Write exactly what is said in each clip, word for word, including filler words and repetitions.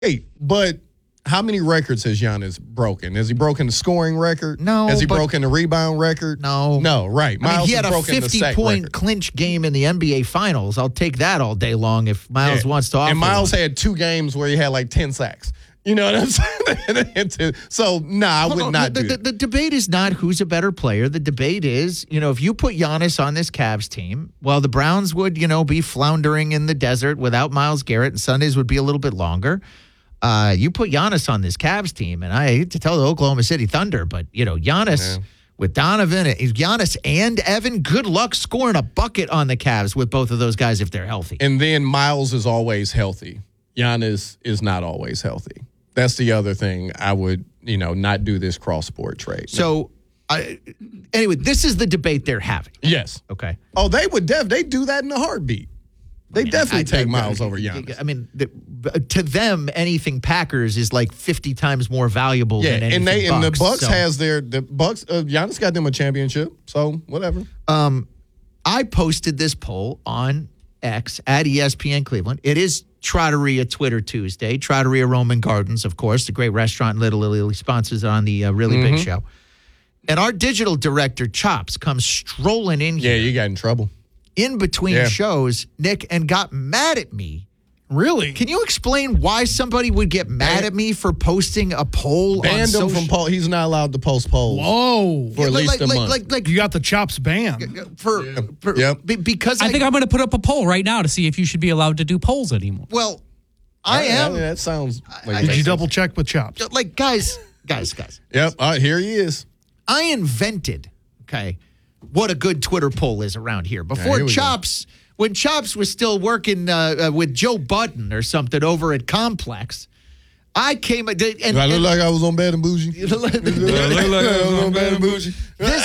Hey, but how many records has Giannis broken? Has he broken the scoring record? No. Has he but, broken the rebound record? No. No, right. I mean, Miles he had has a broken the sack fifty-point record. clinch game in the N B A Finals. I'll take that all day long if Miles Yeah. wants to offer And Miles one. had two games where he had like ten sacks. You know what I'm saying? So, nah, I would Hold on. not the, do the, that. the debate is not who's a better player. The debate is, you know, if you put Giannis on this Cavs team, well, the Browns would, you know, be floundering in the desert without Myles Garrett, and Sundays would be a little bit longer. Uh, you put Giannis on this Cavs team, and I hate to tell the Oklahoma City Thunder, but, you know, Giannis Yeah. with Donovan, Giannis and Evan, good luck scoring a bucket on the Cavs with both of those guys if they're healthy. And then Miles is always healthy. Giannis is not always healthy. That's the other thing. I would, you know, not do this cross-sport trade. So, I, anyway, this is the debate they're having. Yes. Okay. Oh, they would def they do that in a heartbeat. They I mean, definitely I- take I- Miles I- over Giannis. I mean, the, to them, anything Packers is like fifty times more valuable Yeah, than anything and they and the Bucks, Bucks so. has their the Bucks. Uh, Giannis got them a championship, so whatever. Um, I posted this poll on X at E S P N Cleveland. It is Trotteria Twitter Tuesday. Trotteria Roman Gardens, of course, the great restaurant in Little Italy, sponsors on the uh, really Mm-hmm. big show. And our digital director, Chops, comes strolling in Yeah, here you got in trouble. in between Yeah. shows, Nick, and got mad at me. Really? Can you explain why somebody would get mad Ban- at me for posting a poll on Banned him social? from poll. He's not allowed to post polls Whoa. for at like, least like, a like, month. like, like, You got the chops banned. for, for Yep. be- because I I, think I'm going to put up a poll right now to see if you should be allowed to do polls anymore. well, I Yeah, am that sounds. Like I- Did you double check with chops? like guys, guys, guys. Yep. Uh, here he is. I invented, okay, what a good Twitter poll is around here. Before here we go. Chops, when Chops was still working uh, uh, with Joe Budden or something over at Complex, I came and, and, Do I look and like I was on Bad and Bougie? Do I look like I was on Bad and Bougie? this,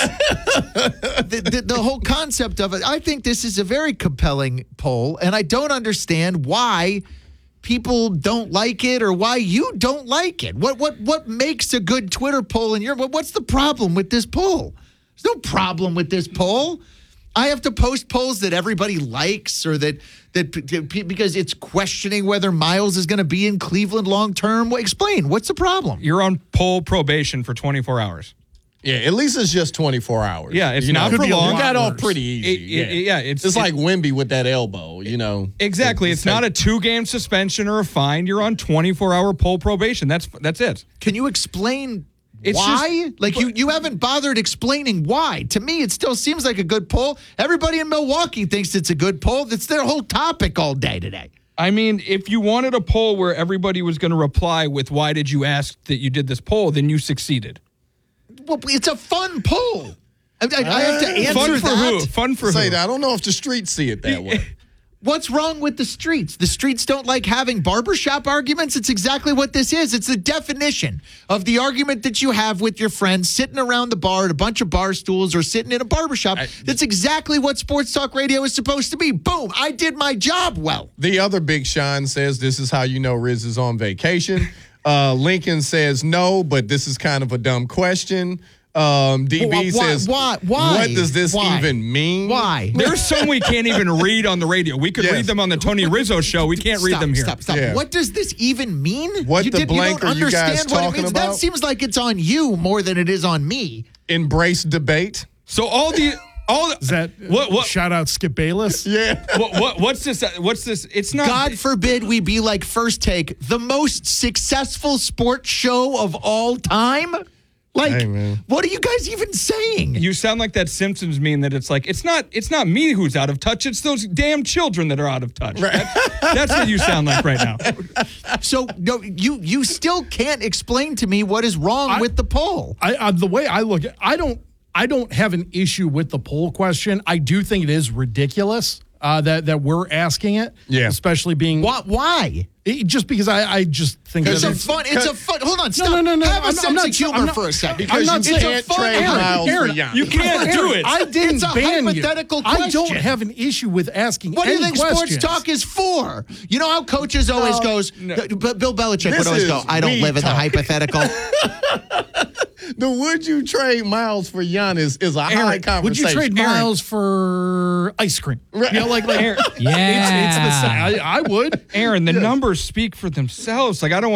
the, the, the whole concept of it, I think this is a very compelling poll, and I don't understand why people don't like it or why you don't like it. What what what makes a good Twitter poll in your what, what's the problem with this poll? There's no problem with this poll. I have to post polls that everybody likes or that that because it's questioning whether Miles is going to be in Cleveland long term. Well, explain. What's the problem? You're on poll probation for twenty-four hours. Yeah, at least it's just twenty-four hours. Yeah, it's you not know, for you long. got off worse. pretty easy. It- it- yeah. yeah, it's- it's it- like Wemby with that elbow. You know, Exactly. It's not a two-game suspension or a fine. You're on twenty-four hour poll probation. That's that's it. Can you explain It's why? just- like you, you haven't bothered explaining why. To me, it still seems like a good poll. Everybody in Milwaukee thinks it's a good poll. That's their whole topic all day today. I mean, if you wanted a poll where everybody was going to reply with "Why did you ask that you did this poll?" then you succeeded. Well, it's a fun poll. I, I, I have to answer Fun for that. who? Fun for say who? that. I don't know if the streets see it that way. What's wrong with the streets? The streets don't like having barbershop arguments. It's exactly what this is. It's the definition of the argument that you have with your friends sitting around the bar at a bunch of bar stools or sitting in a barbershop. I- That's exactly what sports talk radio is supposed to be. Boom, I did my job well. The other Big Sean says this is how you know Riz is on vacation. Uh, Lincoln says no, but this is kind of a dumb question. Um, D B Why- says, why- why? What does this Why? even mean? Why? There's some we can't even read on the radio. We could Yes. read them on the Tony Rizzo show. We can't read stop, them here. Stop, stop. Yeah. What does this even mean? What you the did, blank you are don't you guys understand what it talking means. That about? seems like it's on you more than it is on me. Embrace debate. So all the all Is that what what shout out Skip Bayless? Yeah. what, what what's this? What's this? It's not. God forbid we be like First Take, the most successful sports show of all time. Like, Hey, man. what are you guys even saying? You sound like that Simpsons meme that it's like it's not it's not me who's out of touch. It's those damn children that are out of touch. That's, that's what you sound like right now. So no, you you still can't explain to me what is wrong I- with the poll. I, uh, the way I look at, I don't, I don't have an issue with the poll question. I do think it is ridiculous uh, that that we're asking it. Yeah. especially being Why? Why? it- just because I, I just think It's that a it's, fun. It's a fun. Hold on. Stop. no, no, no. Have a I'm- I'm sense not- of humor I'm not- for a second. Because I'm not you saying- can't it's a fun trade Aaron, Miles Aaron, for Giannis. you can't do it. I didn't It's a ban hypothetical you. I don't question. have an issue with asking. What do you any think questions. sports talk is for? You know how coaches always No, goes, no. but Bill Belichick This would always is go, I don't we live in the talk." hypothetical. The would you trade Miles for Giannis is a high Aaron, conversation. would you trade Aaron, Miles for ice cream? You know, like, like Aaron, Yeah. it's, it's the same. I, I would. Aaron, the numbers speak for themselves. Like I don't